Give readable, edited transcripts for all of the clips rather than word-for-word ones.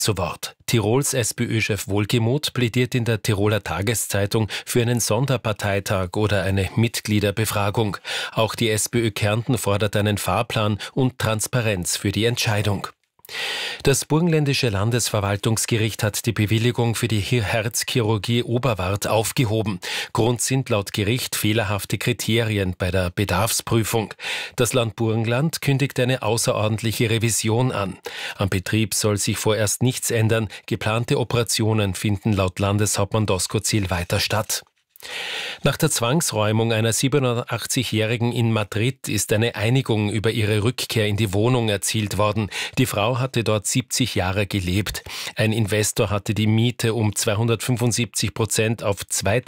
zu Wort. Tirols SPÖ-Chef Wohlgemuth plädiert in der Tiroler Tageszeitung für einen Sonderparteitag oder eine Mitgliederbefragung. Auch die SPÖ Kärnten fordert einen Fahrplan und Transparenz für die Entscheidung. Das burgenländische Landesverwaltungsgericht hat die Bewilligung für die Herzchirurgie Oberwart aufgehoben. Grund sind laut Gericht fehlerhafte Kriterien bei der Bedarfsprüfung. Das Land Burgenland kündigt eine außerordentliche Revision an. Am Betrieb soll sich vorerst nichts ändern. Geplante Operationen finden laut Landeshauptmann Doskozil weiter statt. Nach der Zwangsräumung einer 87-Jährigen in Madrid ist eine Einigung über ihre Rückkehr in die Wohnung erzielt worden. Die Frau hatte dort 70 Jahre gelebt. Ein Investor hatte die Miete um 275% auf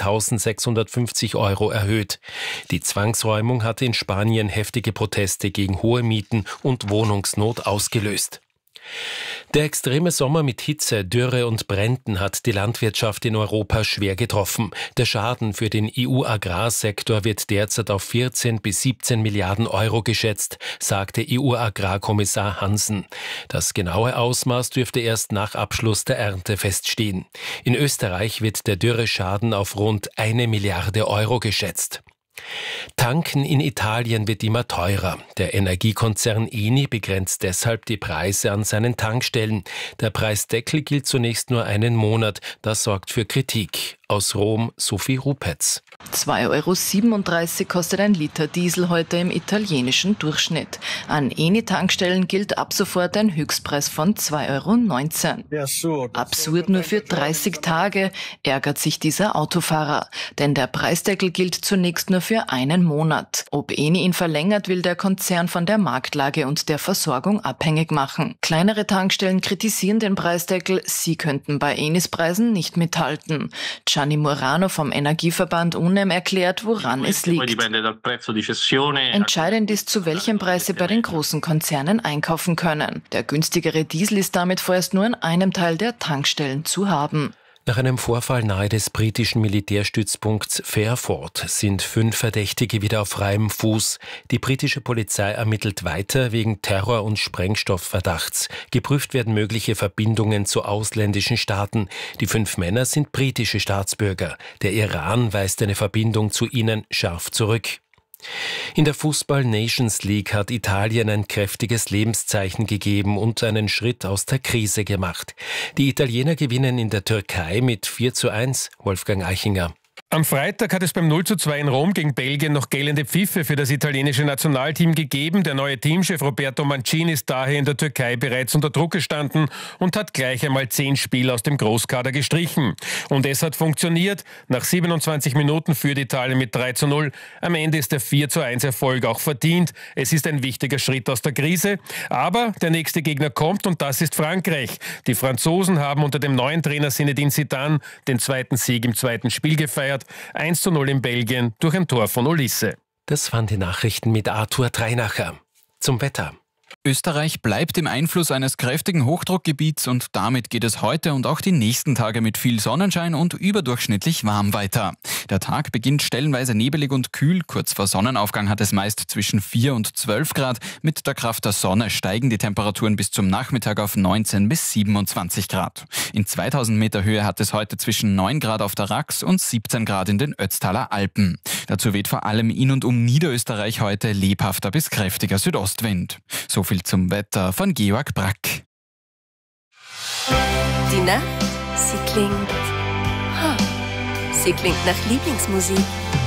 2.650 € erhöht. Die Zwangsräumung hatte in Spanien heftige Proteste gegen hohe Mieten und Wohnungsnot ausgelöst. Der extreme Sommer mit Hitze, Dürre und Bränden hat die Landwirtschaft in Europa schwer getroffen. Der Schaden für den EU-Agrarsektor wird derzeit auf 14 bis 17 Milliarden € geschätzt, sagte EU-Agrarkommissar Hansen. Das genaue Ausmaß dürfte erst nach Abschluss der Ernte feststehen. In Österreich wird der Dürreschaden auf rund 1 Milliarde € geschätzt. Tanken in Italien wird immer teurer. Der Energiekonzern Eni begrenzt deshalb die Preise an seinen Tankstellen. Der Preisdeckel gilt zunächst nur einen Monat. Das sorgt für Kritik. Aus Rom, Sophie Rupetz. 2,37 € kostet ein Liter Diesel heute im italienischen Durchschnitt. An Eni-Tankstellen gilt ab sofort ein Höchstpreis von 2,19 €. Absurd nur für 30 Tage, ärgert sich dieser Autofahrer. Denn der Preisdeckel gilt zunächst nur für einen Monat. Ob Eni ihn verlängert, will der Konzern von der Marktlage und der Versorgung abhängig machen. Kleinere Tankstellen kritisieren den Preisdeckel, sie könnten bei Enis Preisen nicht mithalten. Gianni Murano vom Energieverband UNEM erklärt, woran es liegt. Entscheidend ist, zu welchem Preis sie bei den großen Konzernen einkaufen können. Der günstigere Diesel ist damit vorerst nur in einem Teil der Tankstellen zu haben. Nach einem Vorfall nahe des britischen Militärstützpunkts Fairford sind 5 Verdächtige wieder auf freiem Fuß. Die britische Polizei ermittelt weiter wegen Terror- und Sprengstoffverdachts. Geprüft werden mögliche Verbindungen zu ausländischen Staaten. Die 5 Männer sind britische Staatsbürger. Der Iran weist eine Verbindung zu ihnen scharf zurück. In der Fußball-Nations League hat Italien ein kräftiges Lebenszeichen gegeben und einen Schritt aus der Krise gemacht. Die Italiener gewinnen in der Türkei mit 4:1. Wolfgang Eichinger. Am Freitag hat es beim 0:2 in Rom gegen Belgien noch gellende Pfiffe für das italienische Nationalteam gegeben. Der neue Teamchef Roberto Mancini ist daher in der Türkei bereits unter Druck gestanden und hat gleich einmal 10 Spieler aus dem Großkader gestrichen. Und es hat funktioniert. Nach 27 Minuten führt Italien mit 3:0. Am Ende ist der 4:1 Erfolg auch verdient. Es ist ein wichtiger Schritt aus der Krise. Aber der nächste Gegner kommt und das ist Frankreich. Die Franzosen haben unter dem neuen Trainer Zinedine Zidane den zweiten Sieg im zweiten Spiel gefeiert. 1:0 in Belgien durch ein Tor von Olise. Das waren die Nachrichten mit Arthur Dreinacher. Zum Wetter. Österreich bleibt im Einfluss eines kräftigen Hochdruckgebiets und damit geht es heute und auch die nächsten Tage mit viel Sonnenschein und überdurchschnittlich warm weiter. Der Tag beginnt stellenweise nebelig und kühl. Kurz vor Sonnenaufgang hat es meist zwischen 4 und 12 Grad. Mit der Kraft der Sonne steigen die Temperaturen bis zum Nachmittag auf 19 bis 27 Grad. In 2000 Meter Höhe hat es heute zwischen 9 Grad auf der Rax und 17 Grad in den Ötztaler Alpen. Dazu weht vor allem in und um Niederösterreich heute lebhafter bis kräftiger Südostwind. So viel zum Wetter von Georg Brack. Die Nacht, sie klingt nach Lieblingsmusik.